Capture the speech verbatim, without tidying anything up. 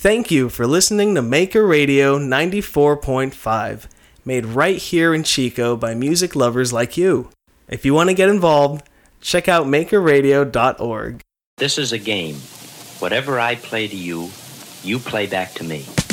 Thank you for listening to Maker Radio ninety-four point five, made right here in Chico by music lovers like you. If you want to get involved, check out maker radio dot org. This is a game. Whatever I play to you, you play back to me.